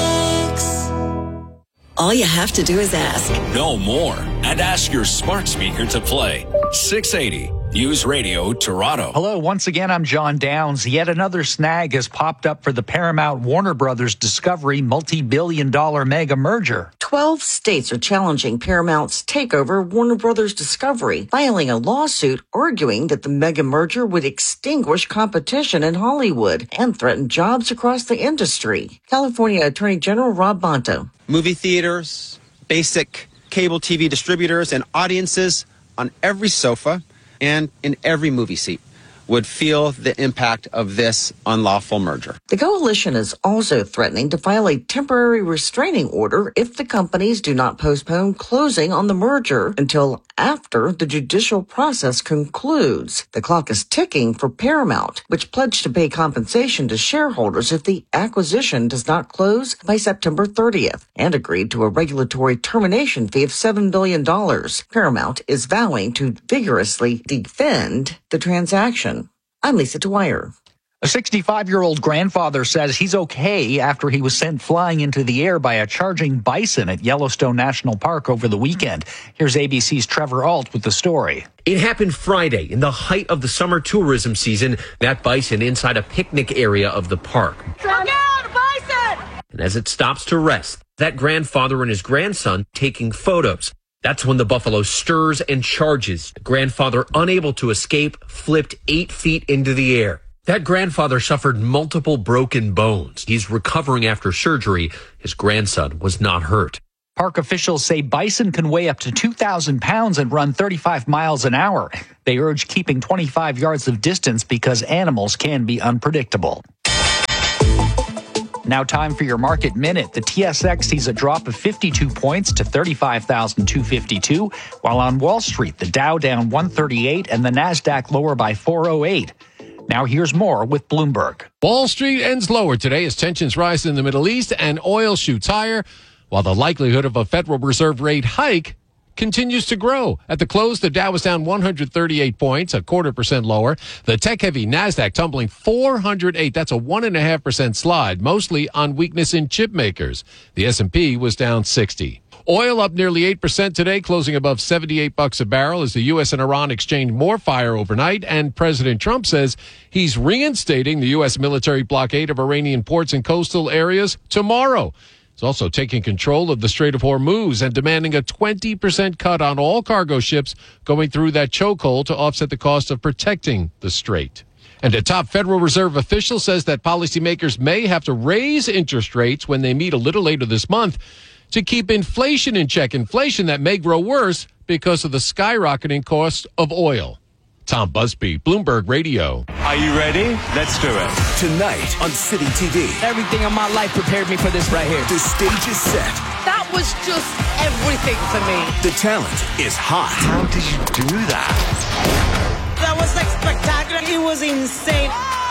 All you have to do is ask. Know more and ask your smart speaker to play. six eighty News Radio Toronto. Hello, once again, I'm John Downs. Yet another snag has popped up for the Paramount Warner Brothers Discovery multi-billion dollar mega merger. twelve states are challenging Paramount's takeover of Warner Brothers Discovery, filing a lawsuit arguing that the mega merger would extinguish competition in Hollywood and threaten jobs across the industry. California Attorney General Rob Bonta. Movie theaters, basic cable T V distributors, and audiences on every sofa and in every movie seat would feel the impact of this unlawful merger. The coalition is also threatening to file a temporary restraining order if the companies do not postpone closing on the merger until after the judicial process concludes. The clock is ticking for Paramount, which pledged to pay compensation to shareholders if the acquisition does not close by September thirtieth, and agreed to a regulatory termination fee of seven billion dollars. Paramount is vowing to vigorously defend the transaction. I'm Lisa Dwyer. A sixty-five-year-old grandfather says he's okay after he was sent flying into the air by a charging bison at Yellowstone National Park over the weekend. Here's A B C's Trevor Ault with the story. It happened Friday in the height of the summer tourism season, that bison inside a picnic area of the park. Look out, bison! And as it stops to rest, that grandfather and his grandson taking photos. That's when the buffalo stirs and charges. The grandfather, unable to escape, flipped eight feet into the air. That grandfather suffered multiple broken bones. He's recovering after surgery. His grandson was not hurt. Park officials say bison can weigh up to two thousand pounds and run thirty-five miles an hour. They urge keeping twenty-five yards of distance because animals can be unpredictable. Now time for your market minute. The T S X sees a drop of fifty-two points to thirty-five thousand two hundred fifty-two, while on Wall Street, the Dow down one thirty-eight and the Nasdaq lower by four oh eight. Now here's more with Bloomberg. Wall Street ends lower today as tensions rise in the Middle East and oil shoots higher, while the likelihood of a Federal Reserve rate hike continues to grow. At the close, the Dow was down one hundred thirty-eight points, a quarter percent lower. The tech-heavy Nasdaq tumbling four hundred eight. That's a one point five percent slide, mostly on weakness in chip makers. The S and P was down sixty. Oil up nearly eight percent today, closing above seventy-eight bucks a barrel as the U S and Iran exchanged more fire overnight, and President Trump says he's reinstating the U S military blockade of Iranian ports and coastal areas tomorrow. He's also taking control of the Strait of Hormuz and demanding a twenty percent cut on all cargo ships going through that chokehold to offset the cost of protecting the strait. And a top Federal Reserve official says that policymakers may have to raise interest rates when they meet a little later this month to keep inflation in check. Inflation that may grow worse because of the skyrocketing cost of oil. Tom Busby, Bloomberg Radio. Are you ready? Let's do it. Tonight on City T V. Everything in my life prepared me for this right here. The stage is set. That was just everything for me. The talent is hot. How did you do that? That was like spectacular. It was insane.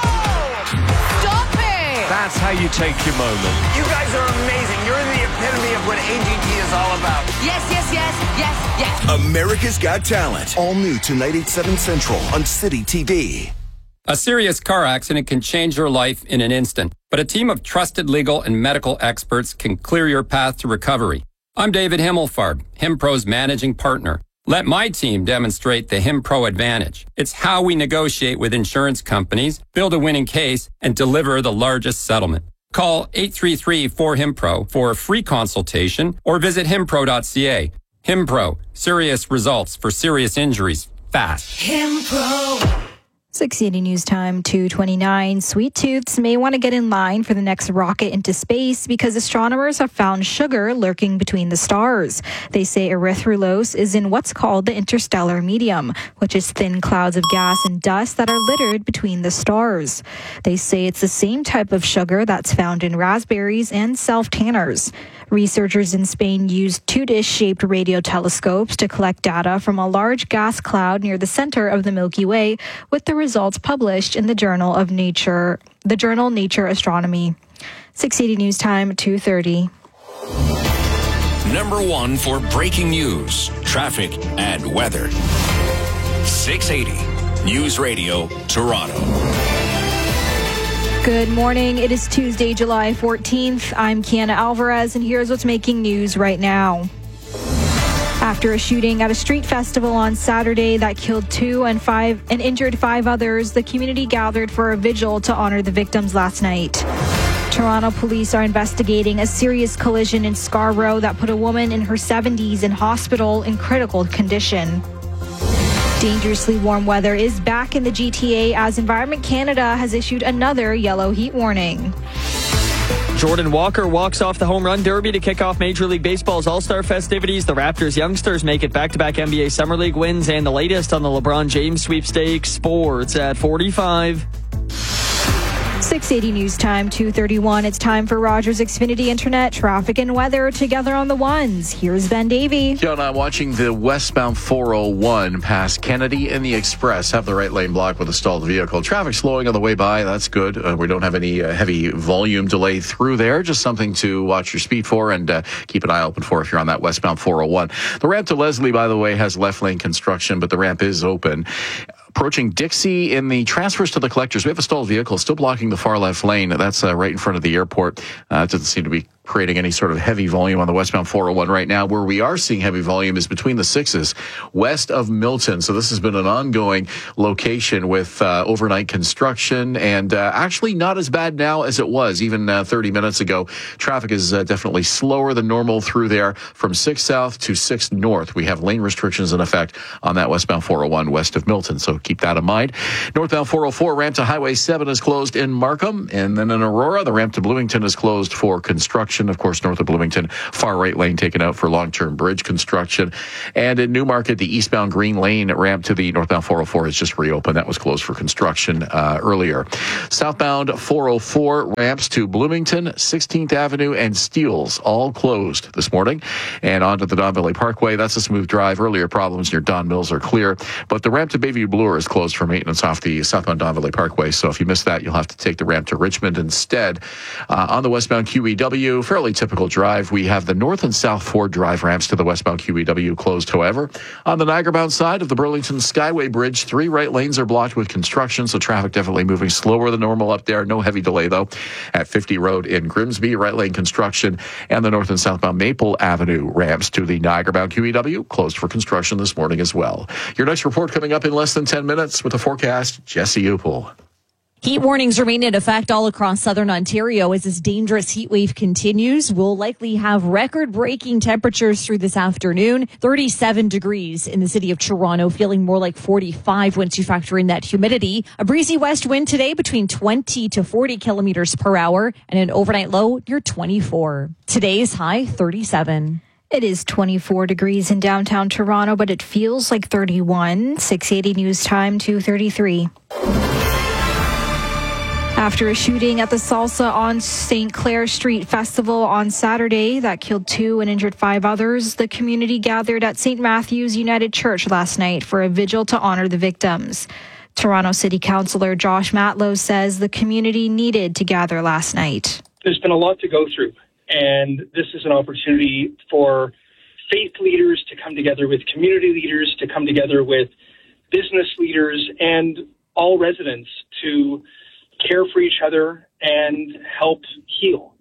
Oh, stop it. That's how you take your moment. You guys are amazing. You're the epitome of what A G T is all about. Yes, yes, yes, yes, yes. America's Got Talent. All new tonight at seven Central on City T V. A serious car accident can change your life in an instant, but a team of trusted legal and medical experts can clear your path to recovery. I'm David Himmelfarb, HimPro's managing partner. Let my team demonstrate the HimPro advantage. It's how we negotiate with insurance companies, build a winning case, and deliver the largest settlement. Call eight three three, four, HIMPRO for a free consultation or visit himpro dot c a. HimPro, serious results for serious injuries, fast. HimPro. six eighty News Time, two twenty-nine. Sweet tooths may want to get in line for the next rocket into space because astronomers have found sugar lurking between the stars. They say erythrulose is in what's called the interstellar medium, which is thin clouds of gas and dust that are littered between the stars. They say it's the same type of sugar that's found in raspberries and self-tanners. Researchers in Spain used two dish-shaped radio telescopes to collect data from a large gas cloud near the center of the Milky Way, with the results published in the Journal of Nature, the journal Nature Astronomy. six eighty News Time, two thirty. Number one for breaking news, traffic, and weather. six eighty News Radio, Toronto. Good morning. It is Tuesday, July fourteenth. I'm Kiana Alvarez, and here's what's making news right now. After a shooting at a street festival on Saturday that killed two and five and injured five others, the community gathered for a vigil to honor the victims last night. Toronto police are investigating a serious collision in Scarborough that put a woman in her seventies in hospital in critical condition. Dangerously warm weather is back in the G T A as Environment Canada has issued another yellow heat warning. Jordan Walker walks off the home run derby to kick off Major League Baseball's All-Star festivities. The Raptors youngsters make it back-to-back N B A Summer League wins and the latest on the LeBron James sweepstakes. Sports at forty-five. six eighty News Time, two thirty-one. It's time for Rogers Xfinity Internet traffic and weather together on the ones. Here's Ben Davey. John, I'm watching the westbound four oh one past Kennedy and the Express have the right lane blocked with a stalled vehicle. Traffic slowing on the way by. That's good. Uh, we don't have any uh, heavy volume delay through there. Just something to watch your speed for and uh, keep an eye open for if you're on that westbound four oh one. The ramp to Leslie, by the way, has left lane construction, but the ramp is open. Approaching Dixie in the transfers to the collectors. We have a stalled vehicle still blocking the far left lane. That's uh, right in front of the airport. Uh, it doesn't seem to be creating any sort of heavy volume on the westbound four oh one right now. Where we are seeing heavy volume is between the sixes west of Milton. So this has been an ongoing location with uh, overnight construction and uh, actually not as bad now as it was even uh, thirty minutes ago. Traffic is uh, definitely slower than normal through there from six south to six north. We have lane restrictions in effect on that westbound four oh one west of Milton. So keep that in mind. Northbound four oh four ramp to Highway seven is closed in Markham. And then in Aurora, the ramp to Bloomington is closed for construction. Of course, north of Bloomington, far right lane taken out for long-term bridge construction. And in Newmarket, the eastbound Green Lane ramp to the northbound four oh four is just reopened. That was closed for construction uh, earlier. Southbound four oh four ramps to Bloomington, sixteenth Avenue, and Steeles all closed this morning. And onto the Don Valley Parkway. That's a smooth drive. Earlier problems near Don Mills are clear. But the ramp to Bayview Bloor is closed for maintenance off the southbound Don Valley Parkway. So if you missed that, you'll have to take the ramp to Richmond instead. Uh, on the westbound Q E W, fairly typical drive. We have the north and south Ford Drive ramps to the westbound Q E W closed, however. On the Niagara-bound side of the Burlington Skyway Bridge, three right lanes are blocked with construction, so traffic definitely moving slower than normal up there. No heavy delay, though. At fifty Road in Grimsby, right lane construction, and the north and southbound Maple Avenue ramps to the Niagara-bound Q E W closed for construction this morning as well. Your next report coming up in less than ten minutes with the forecast, Jesse Upel. Heat warnings remain in effect all across southern Ontario as this dangerous heat wave continues. We'll likely have record-breaking temperatures through this afternoon. thirty-seven degrees in the city of Toronto, feeling more like forty-five once you factor in that humidity. A breezy west wind today between twenty to forty kilometers per hour and an overnight low near twenty-four. Today's high, thirty-seven. It is twenty-four degrees in downtown Toronto, but it feels like thirty-one. six eighty News Time, two thirty-three. After a shooting at the Salsa on Saint Clair Street Festival on Saturday that killed two and injured five others, the community gathered at Saint Matthew's United Church last night for a vigil to honor the victims. Toronto City Councillor Josh Matlow says the community needed to gather last night. There's been a lot to go through, and this is an opportunity for faith leaders to come together with community leaders, to come together with business leaders, and all residents to care for each other and help heal.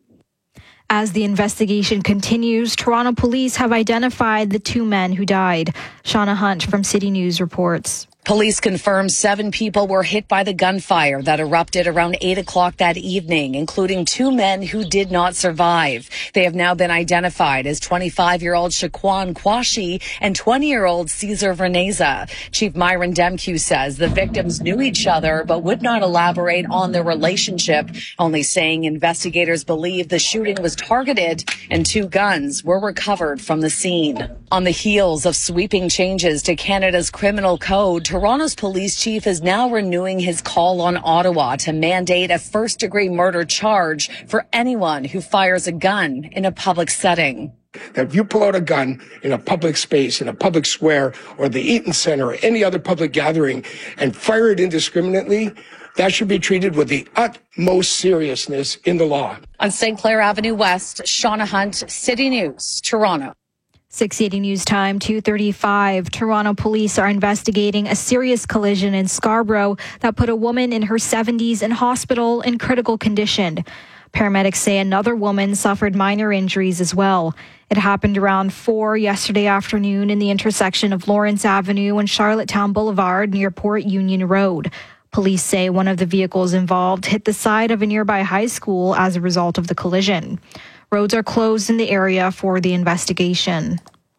As the investigation continues, Toronto police have identified the two men who died. Shauna Hunt from City News reports. Police confirm seven people were hit by the gunfire that erupted around eight o'clock that evening, including two men who did not survive. They have now been identified as twenty-five-year-old Shaquan Kwashi and twenty-year-old Cesar Verneza. Chief Myron Demkew says the victims knew each other but would not elaborate on their relationship, only saying investigators believe the shooting was targeted and two guns were recovered from the scene. On the heels of sweeping changes to Canada's criminal code, Toronto's police chief is now renewing his call on Ottawa to mandate a first-degree murder charge for anyone who fires a gun in a public setting. That if you pull out a gun in a public space, in a public square, or the Eaton Centre, or any other public gathering, and fire it indiscriminately, that should be treated with the utmost seriousness in the law. On Saint Clair Avenue West, Shauna Hunt, City News, Toronto. six eighty News Time, two thirty-five. Toronto police are investigating a serious collision in Scarborough that put a woman in her seventies in hospital in critical condition. Paramedics say another woman suffered minor injuries as well. It happened around four yesterday afternoon in the intersection of Lawrence Avenue and Charlottetown Boulevard near Port Union Road. Police say one of the vehicles involved hit the side of a nearby high school as a result of the collision. Roads are closed in the area for the investigation.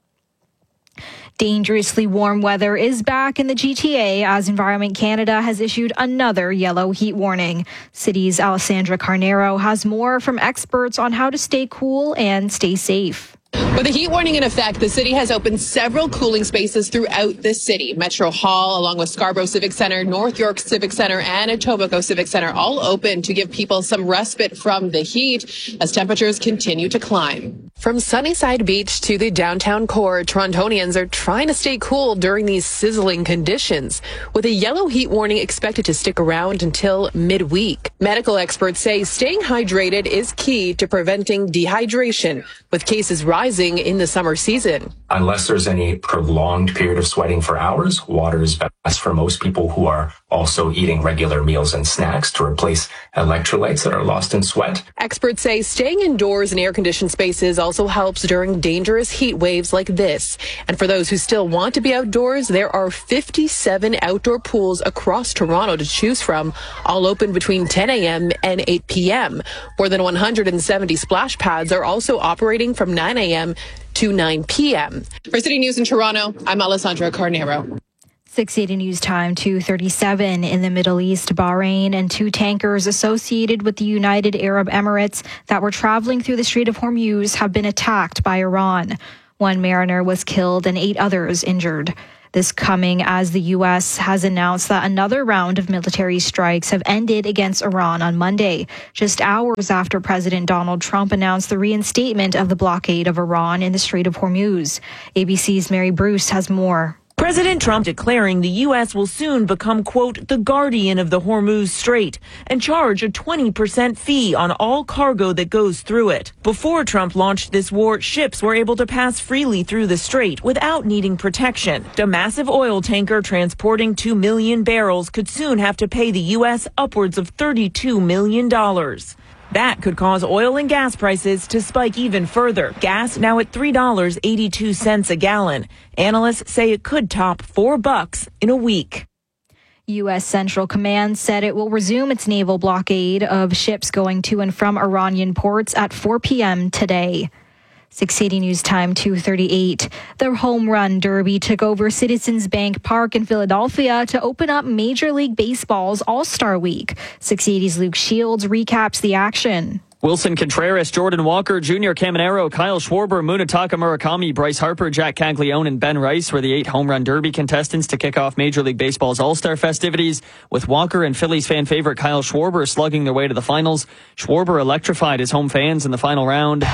Dangerously warm weather is back in the G T A as Environment Canada has issued another yellow heat warning. City's Alessandra Carnero has more from experts on how to stay cool and stay safe. With the heat warning in effect, the city has opened several cooling spaces throughout the city. Metro Hall, along with Scarborough Civic Center, North York Civic Center, and Etobicoke Civic Center, all open to give people some respite from the heat as temperatures continue to climb. From Sunnyside Beach to the downtown core, Torontonians are trying to stay cool during these sizzling conditions, with a yellow heat warning expected to stick around until midweek. Medical experts say staying hydrated is key to preventing dehydration, with cases rising in the summer season. Unless there's any prolonged period of sweating for hours, water is best for most people who are also eating regular meals and snacks to replace electrolytes that are lost in sweat. Experts say staying indoors in air-conditioned spaces also helps during dangerous heat waves like this. And for those who still want to be outdoors, there are fifty-seven outdoor pools across Toronto to choose from, all open between ten a.m. and eight p.m. More than one hundred seventy splash pads are also operating from nine a.m. to nine p.m. For City News in Toronto, I'm Alessandra Carnero. six eighty News Time, two thirty-seven in the Middle East. Bahrain and two tankers associated with the United Arab Emirates that were traveling through the Strait of Hormuz have been attacked by Iran. One mariner was killed and eight others injured. This coming as the U S has announced that another round of military strikes have ended against Iran on Monday, just hours after President Donald Trump announced the reinstatement of the blockade of Iran in the Strait of Hormuz. A B C's Mary Bruce has more. President Trump declaring the U S will soon become, quote, the guardian of the Hormuz Strait and charge a twenty percent fee on all cargo that goes through it. Before Trump launched this war, ships were able to pass freely through the strait without needing protection. A massive oil tanker transporting two million barrels could soon have to pay the U S upwards of thirty-two million dollars. That could cause oil and gas prices to spike even further. Gas now at three dollars and eighty-two cents a gallon. Analysts say it could top four bucks in a week. U S Central Command said it will resume its naval blockade of ships going to and from Iranian ports at four p.m. today. six eighty News Time, two thirty-eight. The Home Run Derby took over Citizens Bank Park in Philadelphia to open up Major League Baseball's All-Star Week. six eighty's Luke Shields recaps the action. Wilson Contreras, Jordan Walker, Junior Caminero, Kyle Schwarber, Munetaka Murakami, Bryce Harper, Jack Caglione, and Ben Rice were the eight Home Run Derby contestants to kick off Major League Baseball's All-Star festivities, with Walker and Phillies fan favorite Kyle Schwarber slugging their way to the finals. Schwarber electrified his home fans in the final round.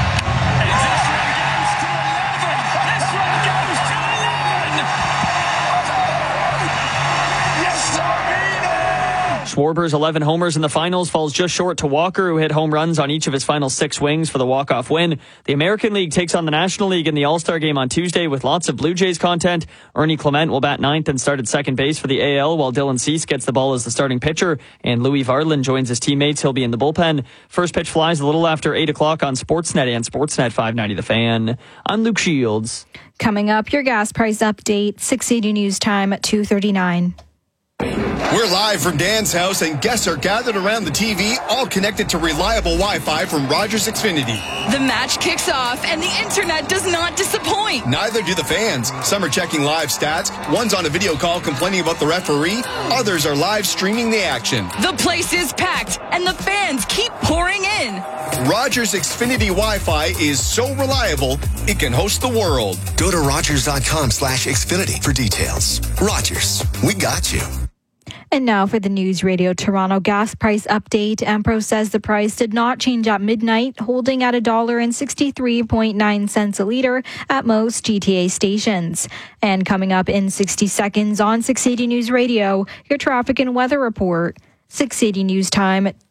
Schwarber's eleven homers in the finals falls just short to Walker, who hit home runs on each of his final six swings for the walk-off win. The American League takes on the National League in the All-Star game on Tuesday with lots of Blue Jays content. Ernie Clement will bat ninth and start at second base for the A L, while Dylan Cease gets the ball as the starting pitcher, and Louis Varland joins his teammates. He'll be in the bullpen. First pitch flies a little after eight o'clock on Sportsnet and Sportsnet five ninety The Fan. I'm Luke Shields. Coming up, your gas price update, six eighty News Time at two thirty-nine. We're live from Dan's house, and guests are gathered around the T V, all connected to reliable Wi-Fi from Rogers Xfinity. The match kicks off, and the internet does not disappoint. Neither do the fans. Some are checking live stats. One's on a video call complaining about the referee. Others are live streaming the action. The place is packed, and the fans keep pouring in. Rogers Xfinity Wi-Fi is so reliable, it can host the world. Go to Rogers.com slash Xfinity for details. Rogers, we got you. And now for the News Radio Toronto gas price update. Empro says the price did not change at midnight, holding at one dollar and sixty-three point nine cents a litre at most G T A stations. And coming up in sixty seconds on six eighty News Radio, your traffic and weather report. six eighty News Time,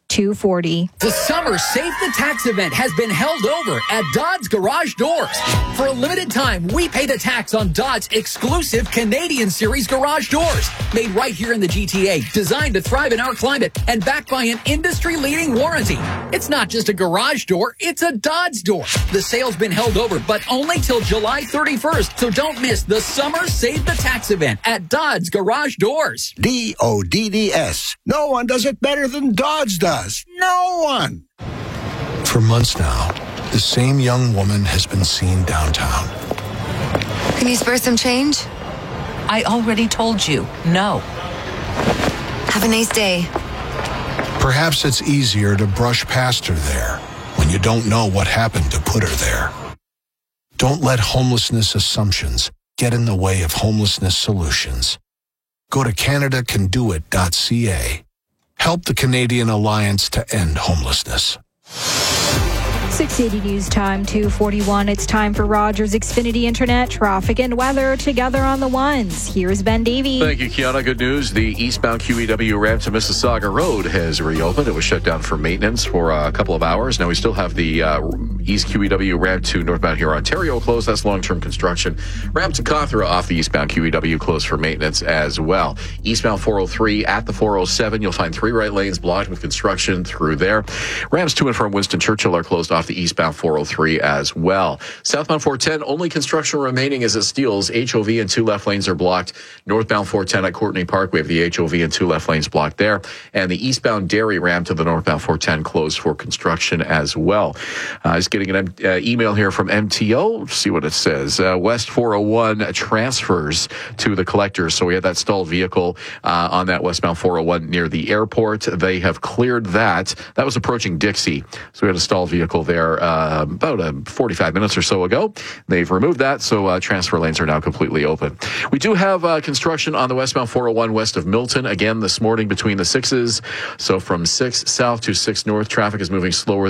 two forty. The summer Save the Tax event has been held over at Dodds Garage Doors. For a limited time, we pay the tax on Dodds exclusive Canadian Series garage doors. Made right here in the G T A, designed to thrive in our climate, and backed by an industry-leading warranty. It's not just a garage door, it's a Dodds door. The sale's been held over, but only till July thirty-first, so don't miss the summer Save the Tax event at Dodds Garage Doors. D O D D S. No one does it better than Dodds does. No one. For months now, the same young woman has been seen downtown. Can you spare some change? I already told you, no. Have a nice day. Perhaps it's easier to brush past her there when you don't know what happened to put her there. Don't let homelessness assumptions get in the way of homelessness solutions. Go to Canada Can Do It dot C A. Help the Canadian Alliance to End Homelessness. six eighty News Time, two forty-one. It's time for Rogers Xfinity Internet traffic and weather together on the ones. Here's Ben Davey. Thank you, Kiana. Good news. The eastbound Q E W ramp to Mississauga Road has reopened. It was shut down for maintenance for a couple of hours. Now we still have the uh, East Q E W ramp to northbound here, Ontario closed. That's long-term construction. Ramp to Cawthra off the eastbound Q E W closed for maintenance as well. Eastbound four oh three at the four oh seven. You'll find three right lanes blocked with construction through there. Ramps to and from Winston Churchill are closed off the eastbound four oh three as well. Southbound four ten, only construction remaining is at Steeles. H O V and two left lanes are blocked. Northbound four ten at Courtney Park, we have the H O V and two left lanes blocked there. And the eastbound Derry ramp to the northbound four ten closed for construction as well. Uh, just getting an uh, email here from M T O. Let's see what it says. Uh, West four oh one transfers to the collectors. So we had that stalled vehicle uh, on that westbound four oh one near the airport. They have cleared that. That was approaching Dixie. So we had a stalled vehicle there uh, about uh, forty-five minutes or so ago. They've removed that, so uh, transfer lanes are now completely open. We do have uh, construction on the westbound four oh one west of Milton again this morning between the sixes. So from six south to six north, traffic is moving slower